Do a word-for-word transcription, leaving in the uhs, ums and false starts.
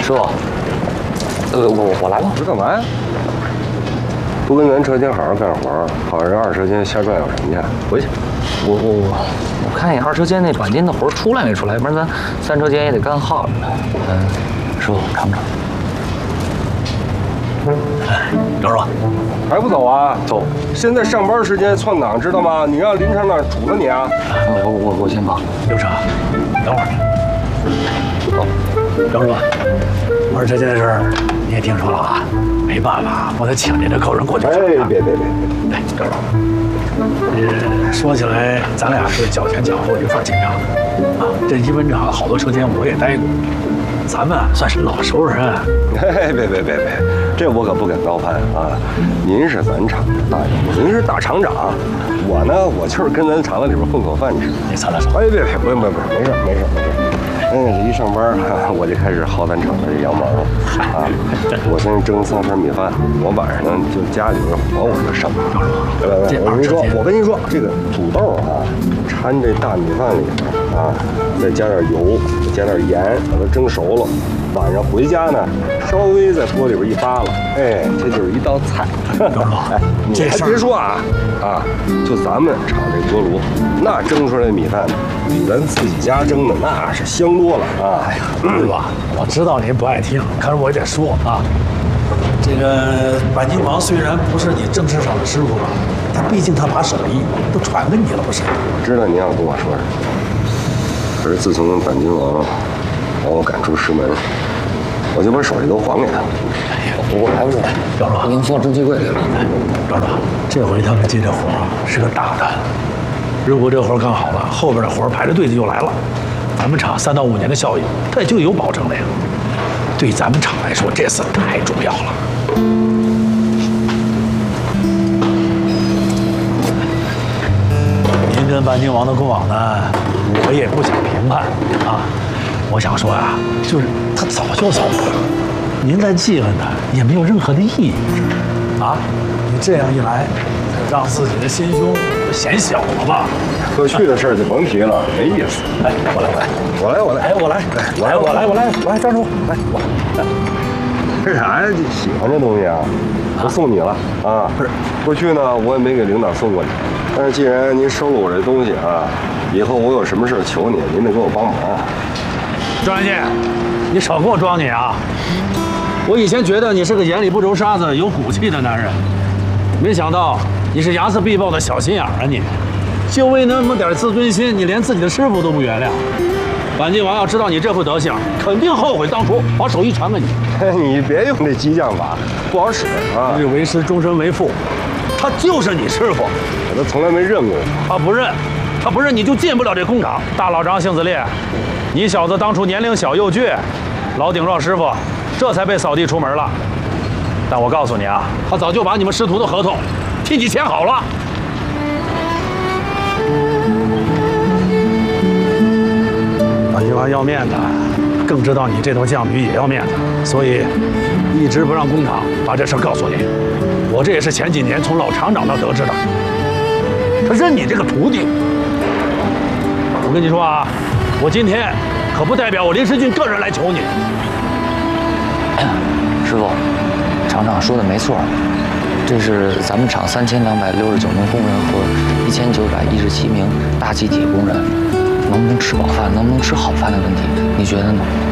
师傅，呃，我我来吧。 这干嘛呀？不跟咱车间好好干活，跑人二车间瞎转悠什么去？回去。 我我我我看你二车间那钣金的活出来没出来？要不然咱三车间也得干耗着呢。嗯，师傅尝尝。 刘师傅， 还不走啊？ 走。 现在上班时间窜档，知道吗？你让林厂长处了你啊！ 我我我先跑。 刘成，等会儿。走，刘师傅，二车间的事儿你也听说了啊？没办法，我得请您这口人过去。 哎，别别别别！ 哎，刘师傅。呃，说起来，咱俩是脚前脚后一块儿进厂的啊。这一温厂好多车间我也待过，咱们算是老熟人。 哎，别别别别，这我可不敢高攀啊！您是咱厂的大爷，您是大厂长，我呢，我就是跟咱厂子里边混口饭吃。 你擦擦手。 哎，别别，不不不，没事没事没事。嗯，这一上班啊，我就开始薅咱厂的这羊毛了啊！我先蒸三份米饭，我晚上呢就家里边活我就上。来来来，我跟您说，我跟您说，这个土豆啊，掺这大米饭里边啊，再加点油，再加点盐，把它蒸熟了。晚上回家呢，稍微在锅里边一扒拉，哎，这就是一道菜。哎，你还别说啊啊，就咱们厂这锅炉，那蒸出来的米饭比咱自己家蒸的那是香多了啊！ 哎呀，对吧？我知道您不爱听，可是我也得说啊。这个钣金王虽然不是你正式上的师傅吧，但毕竟他把手艺都传给你了，不是？ 我知道您要跟我说什么，可是自从钣金王把我赶出师门，我就把手艺都还给他了。 哎呀，我来不来？ 赵老， 我给你放蒸汽柜里了。 赵老，这回他们接这活是个大单，如果这活干好了，后边的活排着队就来了。咱们厂三到五年的效益，它也就有保证了呀。对咱们厂来说，这次太重要了。您跟钣金王的过往呢，我也不想评判啊。我想说啊，就是他早就走了，您再记恨他也没有任何的意义啊。你这样一来，让自己的心胸显小了吧？ 过去的事儿就甭提了，没意思。 哎，我来，我来， 我来，我来， 哎，我来，来，我来，我来，来，张叔，来，我来。 这啥呀？喜欢这东西啊？我送你了啊！不是，过去呢我也没给领导送过你，但是既然您收了我这东西啊，以后我有什么事求你，您得给我帮忙。 张元进，你少给我装你啊！我以前觉得你是个眼里不揉沙子、有骨气的男人，没想到你是睚眦必报的小心眼啊！你，就为那么点自尊心，你连自己的师傅都不原谅。钣金王要知道你这副德行，肯定后悔当初把手艺传给你。 你别用这激将法，不好使啊！ 日为师，终身为父，他就是你师傅， 我都从来没认过我。 他不认，他不认你就进不了这工厂。大老张性子烈，你小子当初年龄小又倔，老顶撞师傅，这才被扫地出门了。但我告诉你啊，他早就把你们师徒的合同替你签好了。钣金王要面子，更知道你这头犟女也要面子，所以一直不让工厂把这事告诉你。我这也是前几年从老厂长那得知的。他认你这个徒弟，我跟你说啊，我今天可不代表我林世俊个人来求你。 师傅，厂长说的没错，这是咱们厂三千两百六十九名工人和一千九百一十七名大气体工人能不能吃饱饭，能不能吃好饭的问题，你觉得呢？